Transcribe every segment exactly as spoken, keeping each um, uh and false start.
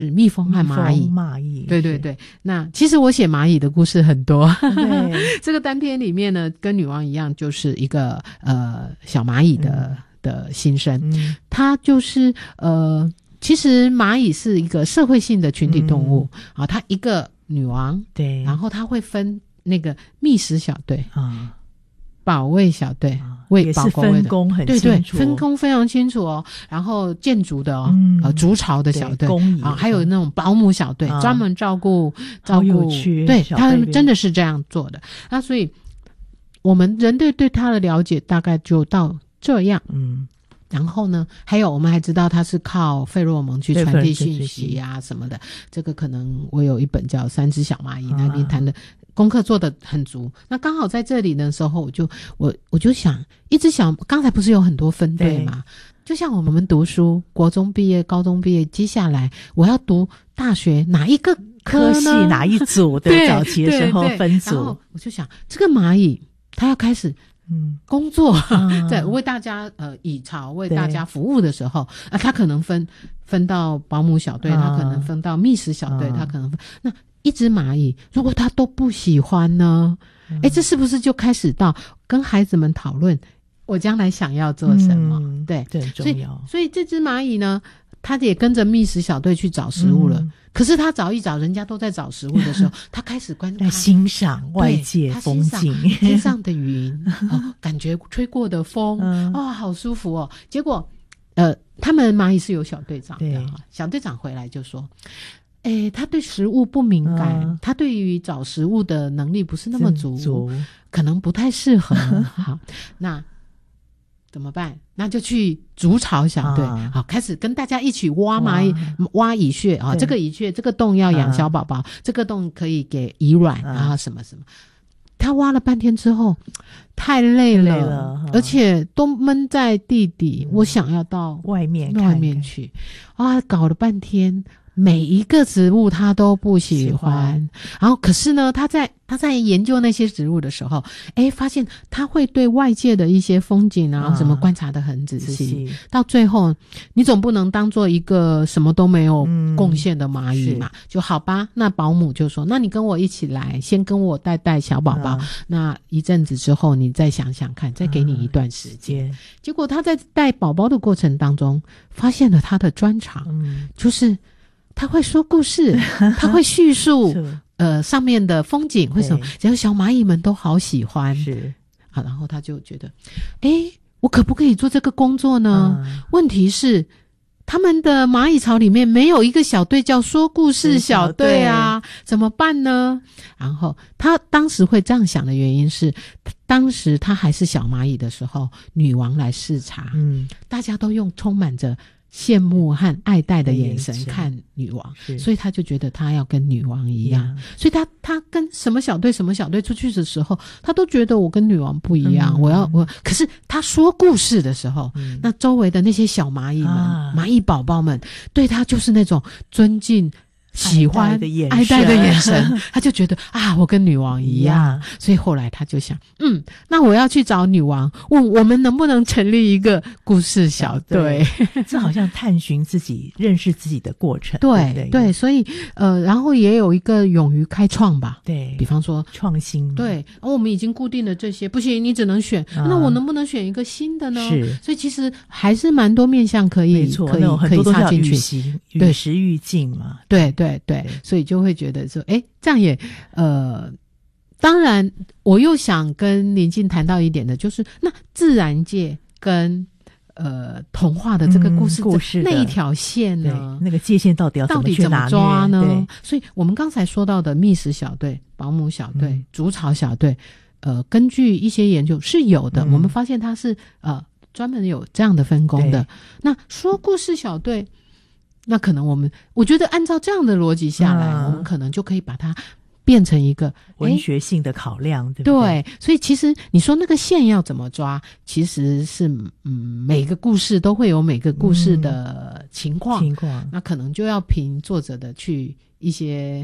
蜜蜂和蚂蚁， 蚂蚁， 对对对。那其实我写蚂蚁的故事很多， 对这个单篇里面呢，跟女王一样，就是一个呃小蚂蚁的、嗯、的心声。嗯，它就是呃，其实蚂蚁是一个社会性的群体动物、嗯、啊，它一个女王， 对， 然后它会分那个觅食小队啊。 保卫小队、啊、为保国卫的， 也是分工很清楚， 对对，分工非常清楚哦。然后建筑的哦，嗯、呃，筑巢的小队啊，还有那种保姆小队，专、啊、门照顾照顾，对，他真的是这样做的。那所以我们人对对他的了解大概就到这样，嗯。然后呢，还有我们还知道它是靠费洛蒙去传递讯息啊什么的。这个可能我有一本叫《三只小蚂蚁》，那边谈的功课做得很足。那刚好在这里的时候，我就我我就想，一只小，刚才不是有很多分队吗？就像我们读书，国中毕业、高中毕业，接下来我要读大学，哪一个科系哪一组的早期的时候分组， 然后我就想，这个蚂蚁它要开始。嗯，工作、啊、在为大家呃蚁巢为大家服务的时候啊，他可能分分到保姆小队，他、啊、可能分到觅食小队，他、啊、可能分那一只蚂蚁，如果他都不喜欢呢？哎、嗯，这是不是就开始到跟孩子们讨论我将来想要做什么？嗯、对， 对，重要。 所以，所以这只蚂蚁呢，它也跟着觅食小队去找食物了。嗯，可是他找一找，人家都在找食物的时候，他开始观察、 欣赏外界风景， 天上的云，哦，感觉吹过的风，嗯、哦，好舒服哦。结果，呃，他们蚂蚁是有小队长的，小队长回来就说：“哎，他对食物不敏感，嗯、他对于找食物的能力不是那么足，足可能不太适合。好，那。”怎么办？那就去筑巢小队，啊、好，开始跟大家一起挖蚂蚁、挖蚁穴啊。这个蚁穴，这个洞要养小宝宝，啊、这个洞可以给蚁卵啊，什么什么。他挖了半天之后，太累了，累了而且都闷在地底。嗯、我想要到外面看看外面去，啊，搞了半天。每一个植物他都不喜欢，喜欢然后可是呢，他在他在研究那些植物的时候，诶，发现他会对外界的一些风景啊什么观察得很仔细。啊、到最后，你总不能当做一个什么都没有贡献的蚂蚁嘛？嗯、就好吧。那保姆就说：“那你跟我一起来，先跟我带带小宝宝。啊、那一阵子之后，你再想想看，再给你一段时间。啊”结果他在带宝宝的过程当中，发现了他的专长，嗯、就是。他会说故事，他会叙述呃上面的风景，为什么？然后小蚂蚁们都好喜欢，是好，然后他就觉得，诶，我可不可以做这个工作呢？嗯、问题是，他们的蚂蚁巢里面没有一个小队叫说故事小队啊，怎么办呢？然后他当时会这样想的原因是，当时他还是小蚂蚁的时候，女王来视察，嗯，大家都用充满着。羡慕和爱戴的眼神看女王，所以他就觉得他要跟女王一样，所以他他跟什么小队什么小队出去的时候，他都觉得我跟女王不一样，嗯、我要我。可是他说故事的时候，嗯、那周围的那些小蚂蚁们、啊、蚂蚁宝宝们对他就是那种尊敬。喜欢爱戴的眼神，他就觉得啊，我跟女王一样，所以后来他就想，嗯，那我要去找女王，问我们能不能成立一个故事小队？ 这好像探寻自己、认识自己的过程。 对对, 对，所以呃，然后也有一个勇于开创吧， 对， 比方说创新。 对，我们已经固定了这些，不行，你只能选，啊、那我能不能选一个新的呢？是，所以其实还是蛮多面向可以， 没错， 可以可以插进去， 与时俱进嘛， 对。对对，所以就会觉得说，诶，这样也呃，当然，我又想跟林静谈到一点的，就是那自然界跟呃童话的这个故事、嗯、故事那一条线呢， 那个界限到底要怎么去拿捏到底怎么抓呢？所以我们刚才说到的觅食小队、保姆小队、嗯、筑巢小队，呃，根据一些研究是有的，嗯、我们发现它是呃专门有这样的分工的。那说故事小队。那可能我们，我觉得按照这样的逻辑下来，嗯、我们可能就可以把它变成一个文学性的考量，对不对？对，所以其实你说那个线要怎么抓，其实是嗯，每个故事都会有每个故事的情况，嗯、情况，那可能就要凭作者的去一些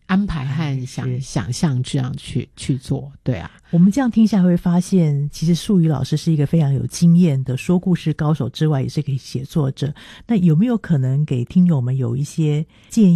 安排和想想象这样去去做。对啊， 我们这样听下来会发现，其实树瑜老师是一个非常有经验的说故事高手之外，也是个写作者。那有没有可能给听友们有一些建